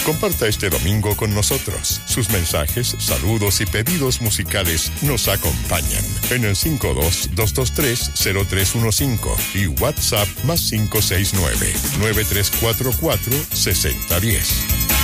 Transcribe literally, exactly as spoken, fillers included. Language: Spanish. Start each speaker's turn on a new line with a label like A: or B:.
A: Comparta este domingo con nosotros. Sus mensajes, saludos y pedidos musicales nos acompañan en el cinco dos, dos dos tres, cero tres uno cinco y WhatsApp más cinco seis nueve, nueve tres cuatro cuatro, seis cero uno cero.